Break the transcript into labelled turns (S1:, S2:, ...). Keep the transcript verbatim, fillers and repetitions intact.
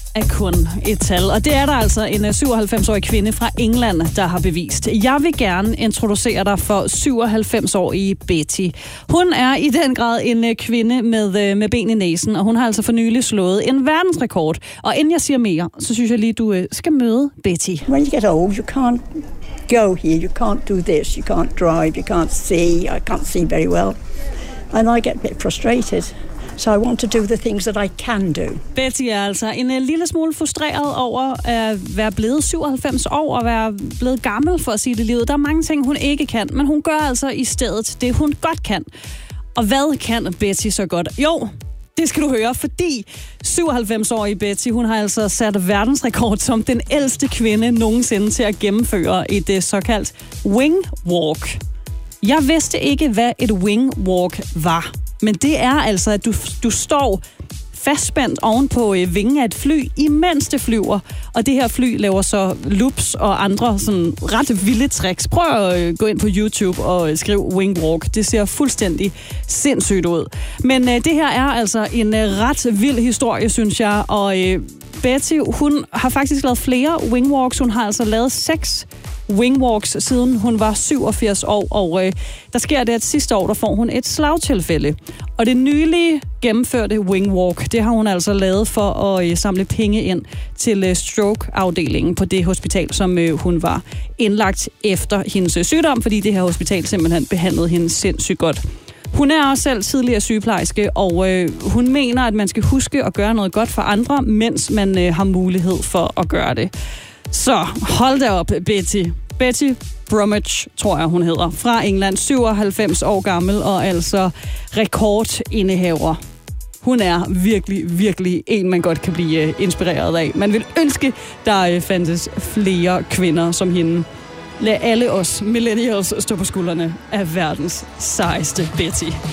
S1: er kun et tal, og det er der altså en syvoghalvfems-årig kvinde fra England, der har bevist. Jeg vil gerne introducere dig for syvoghalvfems-årige Betty. Hun er i den grad en kvinde med, med ben i næsen, og hun har altså for nylig slået en verdensrekord. Og inden jeg siger mere, så synes jeg lige, du skal møde Betty.
S2: When you get old, you can't go here, you can't do this, you can't drive, you can't see, I can't see very well. And I get a bit frustrated. So I want to do the things that I can do.
S1: Betty er altså en uh, lille smule frustreret over at være blevet syvoghalvfems år og være blevet gammel, for at sige det livet. Der er mange ting, hun ikke kan, men hun gør altså i stedet det, hun godt kan. Og hvad kan Betty så godt? Jo, det skal du høre, fordi syvoghalvfems-årige Betty, hun har altså sat verdensrekord som den ældste kvinde nogensinde til at gennemføre et uh, såkaldt wing walk. Jeg vidste ikke, hvad et wing walk var. Men det er altså, at du, du står fastspændt oven på øh, vingen af et fly, imens det flyver. Og det her fly laver så loops og andre sådan ret vilde tricks. Prøv at øh, gå ind på YouTube og øh, skrive wingwalk. Det ser fuldstændig sindssygt ud. Men øh, det her er altså en øh, ret vild historie, synes jeg. Og øh, Betty, hun har faktisk lavet flere wingwalks. Hun har altså lavet seks wingwalks, siden hun var syvogfirs år, og øh, der sker det, at sidste år, der får hun et slagtilfælde. Og det nylige gennemførte wingwalk, det har hun altså lavet for at øh, samle penge ind til øh, stroke-afdelingen på det hospital, som øh, hun var indlagt efter hendes øh, sygdom, fordi det her hospital simpelthen behandlede hende sindssygt godt. Hun er også selv tidligere sygeplejerske, og øh, hun mener, at man skal huske at gøre noget godt for andre, mens man øh, har mulighed for at gøre det. Så hold da op, Betty. Betty Bromwich, tror jeg, hun hedder. Fra England, syvoghalvfems år gammel, og altså rekordindehaver. Hun er virkelig, virkelig en, man godt kan blive inspireret af. Man vil ønske, der fandtes flere kvinder som hende. Lad alle os millennials stå på skuldrene af verdens sejeste Betty.